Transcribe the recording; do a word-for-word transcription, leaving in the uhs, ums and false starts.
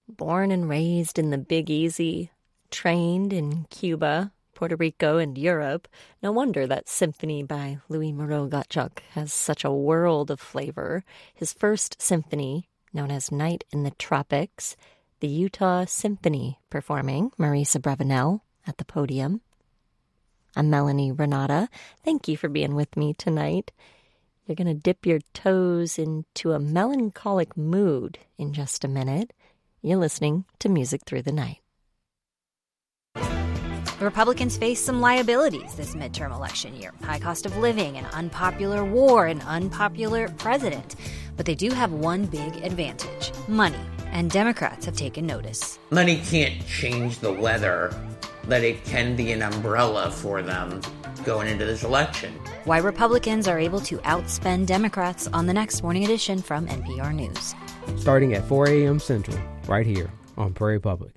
Born and raised in the Big Easy, trained in Cuba, Puerto Rico, and Europe, no wonder that symphony by Louis Moreau-Gottschalk has such a world of flavor. His first symphony, known as Night in the Tropics, the Utah Symphony performing Marisa Brevenel at the podium. I'm Melanie Renata. Thank you for being with me tonight. You're going to dip your toes into a melancholic mood in just a minute. You're listening to Music Through the Night. Republicans face some liabilities this midterm election year. High cost of living, an unpopular war, an unpopular president. But they do have one big advantage: money. And Democrats have taken notice. Money can't change the weather, but it can be an umbrella for them going into this election. Why Republicans are able to outspend Democrats on the next Morning Edition from N P R News. Starting at four a.m. Central, right here on Prairie Public.